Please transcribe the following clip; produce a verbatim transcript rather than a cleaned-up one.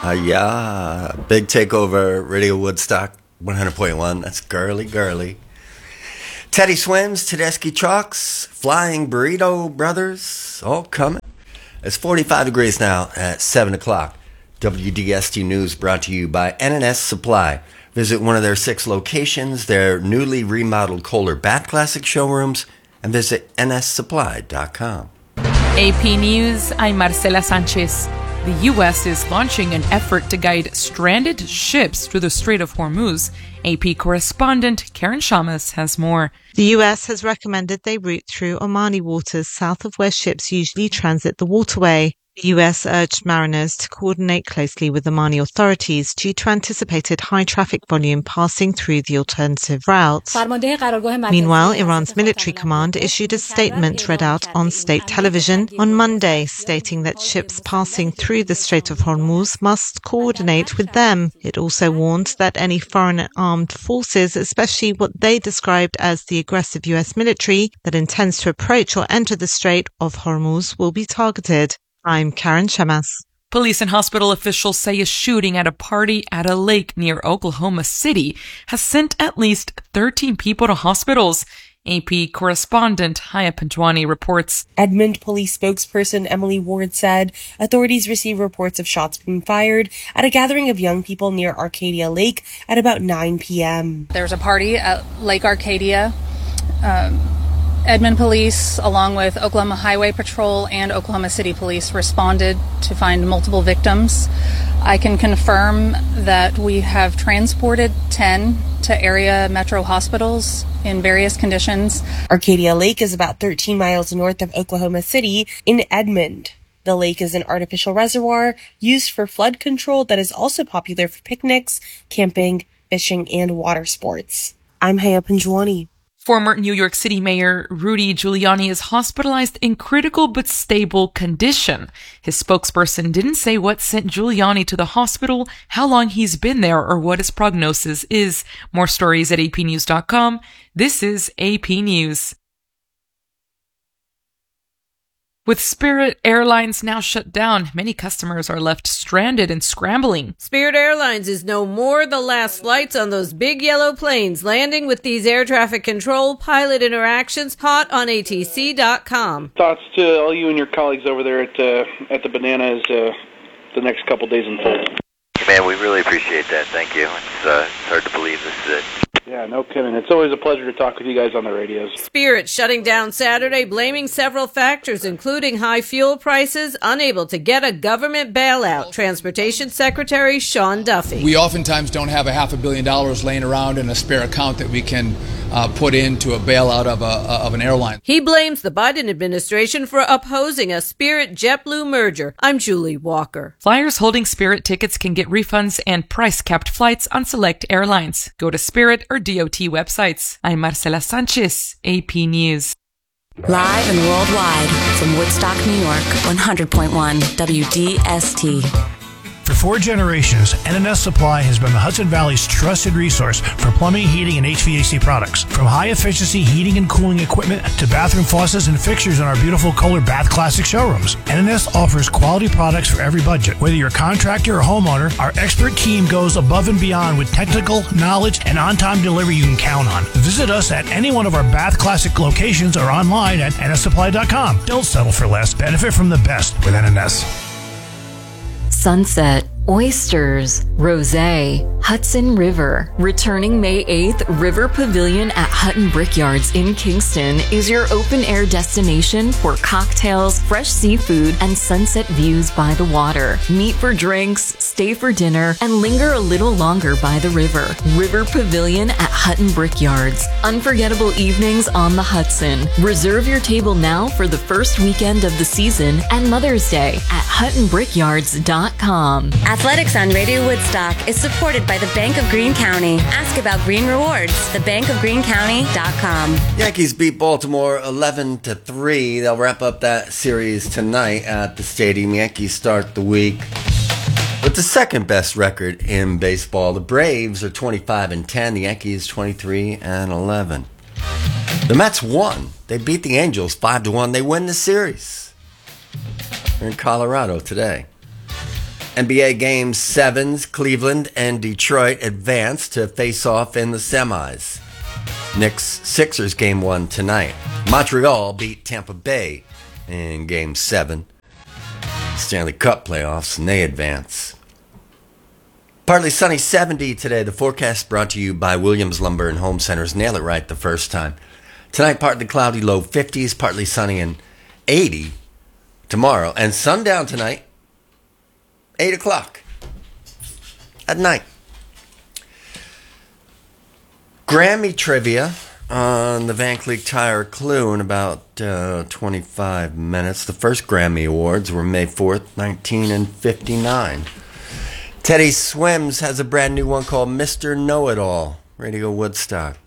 Uh, yeah, big takeover, Radio Woodstock, one hundred point one. That's girly, girly. Teddy Swims, Tedeschi Trucks, Flying Burrito Brothers, all coming. It's forty-five degrees now at seven o'clock. W D S T News brought to you by N N S Supply. Visit one of their six locations, their newly remodeled Kohler Bat Classic showrooms, and visit N S supply dot com. A P News, I'm Marcela Sanchez. The U S is launching an effort to guide stranded ships through the Strait of Hormuz. A P correspondent Karen Shamas has more. The U S has recommended they route through Omani waters south of where ships usually transit the waterway. The U S urged mariners to coordinate closely with Omani authorities due to anticipated high traffic volume passing through the alternative route. Meanwhile, Iran's military command issued a statement read out on state television on Monday, stating that ships passing through the Strait of Hormuz must coordinate with them. It also warned that any foreign armed forces, especially what they described as the aggressive U S military that intends to approach or enter the Strait of Hormuz, will be targeted. I'm Karen Shamas. Police and hospital officials say a shooting at a party at a lake near Oklahoma City has sent at least thirteen people to hospitals. A P correspondent Haya Panjwani reports. Edmond police spokesperson Emily Ward said authorities received reports of shots being fired at a gathering of young people near Arcadia Lake at about nine p.m. There's a party at Lake Arcadia. Um, Edmond Police, along with Oklahoma Highway Patrol and Oklahoma City Police, responded to find multiple victims. I can confirm that we have transported ten to area metro hospitals in various conditions. Arcadia Lake is about thirteen miles north of Oklahoma City in Edmond. The lake is an artificial reservoir used for flood control that is also popular for picnics, camping, fishing, and water sports. I'm Haya Panjwani. Former New York City Mayor Rudy Giuliani is hospitalized in critical but stable condition. His spokesperson didn't say what sent Giuliani to the hospital, how long he's been there, or what his prognosis is. More stories at A P news dot com. This is A P News. With Spirit Airlines now shut down, many customers are left stranded and scrambling. Spirit Airlines is no more the last flights on those big yellow planes landing with these air traffic control pilot interactions. Hot on A T C dot com. Thoughts to all you and your colleagues over there at uh, at the Banana as uh, the next couple days unfold. Man, we really appreciate that. Thank you. It's, uh, it's hard to believe this is it. Yeah, no kidding. It's always a pleasure to talk with you guys on the radios. Spirit shutting down Saturday, blaming several factors, including high fuel prices, unable to get a government bailout. Transportation Secretary Sean Duffy. We oftentimes don't have a half a billion dollars laying around in a spare account that we can uh, put into a bailout of, a, of an airline. He blames the Biden administration for opposing a Spirit-JetBlue merger. I'm Julie Walker. Flyers holding Spirit tickets can get refunds and price-capped flights on select airlines. Go to Spirit or D O T websites. I'm Marcela Sanchez, A P News. Live and worldwide from Woodstock, New York, one hundred point one W D S T. For four generations, N N S Supply has been the Hudson Valley's trusted resource for plumbing, heating, and H V A C products. From high-efficiency heating and cooling equipment to bathroom faucets and fixtures in our beautiful Kohler Bath Classic showrooms, N N S offers quality products for every budget. Whether you're a contractor or homeowner, our expert team goes above and beyond with technical knowledge and on-time delivery you can count on. Visit us at any one of our Bath Classic locations or online at N S supply dot com. Don't settle for less. Benefit from the best with N N S. Sunset, oysters, rosé, Hudson River. Returning May eighth, River Pavilion at Hutton Brickyards in Kingston is your open-air destination for cocktails, fresh seafood, and sunset views by the water. Meet for drinks, stay for dinner, and linger a little longer by the river. River Pavilion at Hutton Brickyards. Unforgettable evenings on the Hudson. Reserve your table now for the first weekend of the season and Mother's Day at hutton brickyards dot com. Athletics on Radio Woodstock is supported by the Bank of Greene County. Ask about Green Rewards, the bank of greene county dot com. Yankees beat Baltimore eleven to three. They'll wrap up that series tonight at the stadium. Yankees start the week with the second best record in baseball. The Braves are twenty-five and ten. The Yankees twenty-three and eleven. The Mets won. They beat the Angels five to one. They win the series. They're in Colorado today. N B A Game sevens, Cleveland and Detroit advanced to face off in the semis. Knicks Sixers Game one tonight. Montreal beat Tampa Bay in Game seven. Stanley Cup playoffs, and they advance. Partly sunny, seventy today. The forecast brought to you by Williams Lumber and Home Centers. Nail it right the first time. Tonight, partly cloudy, low fifties, partly sunny, and eighty tomorrow. And sundown tonight, eight o'clock at night. Grammy trivia on the Van Cleek Tire Clue in about uh, twenty-five minutes. The first Grammy Awards were May fourth, nineteen fifty-nine. Teddy Swims has a brand new one called Mister Know-It-All. Radio Woodstock.